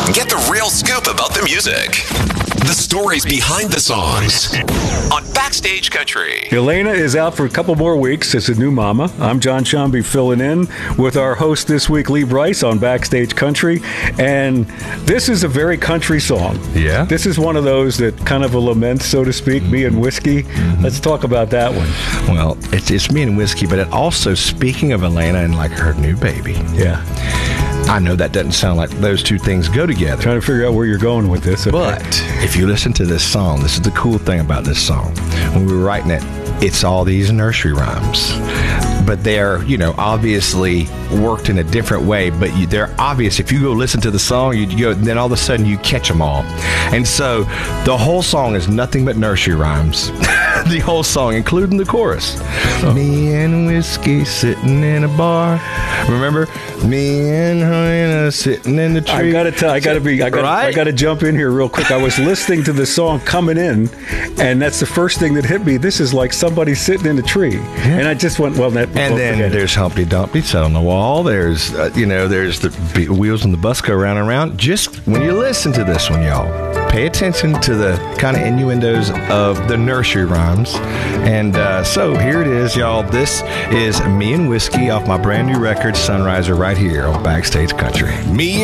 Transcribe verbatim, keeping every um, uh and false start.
Get the real scoop about the music. The stories behind the songs on Backstage Country. Elena is out for a couple more weeks as a new mama. I'm John Shambi filling in with our host this week, Lee Brice, on Backstage Country. And this is a very country song. Yeah. This is one of those that kind of a lament, so to speak, me and whiskey. Mm-hmm. Let's talk about that one. Well, it's, it's me and whiskey, but it also, speaking of Elena and like her new baby. Yeah. I know that doesn't sound like those two things go together. Trying to figure out where you're going with this. Okay. But if you listen to this song, this is the cool thing about this song. When we were writing it, it's all these nursery rhymes. But they're, you know, obviously worked in a different way, but you, they're obvious. If you go listen to the song, you go, then all of a sudden you catch them all. And so the whole song is nothing but nursery rhymes. The whole song, including the chorus. Oh. Me and whiskey sitting in a bar. Remember? Me and Helena sitting in the tree. I gotta tell, I gotta be, I gotta, right? I gotta jump in here real quick. I was listening to the song coming in, and that's the first thing that hit me. This is like somebody sitting in a tree, yeah. And I just went, well, that. And then there's Humpty Dumpty sat on the wall. There's, uh, you know, there's the wheels on the bus go round and round. Just when you listen to this one, y'all, pay attention to the kind of innuendos of the nursery rhymes. And uh, so here it is, y'all. This is Me and Whiskey off my brand new record, Sunriser, right here on Backstage Country. Me